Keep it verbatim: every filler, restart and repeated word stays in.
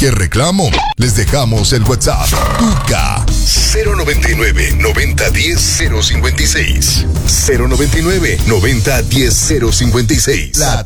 cualquier reclamo, les dejamos el WhatsApp Tuca cero noventa y nueve, noventa diez, cero cincuenta y seis. cero noventa y nueve, noventa diez, cero cincuenta y seis. La